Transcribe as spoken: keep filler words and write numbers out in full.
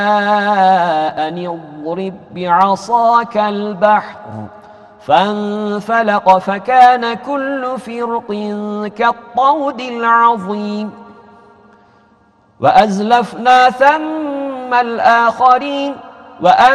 أن اضرب بعصاك البحر فانفلق فكان كل فرق كالطود العظيم وأزلفنا ثم الآخرين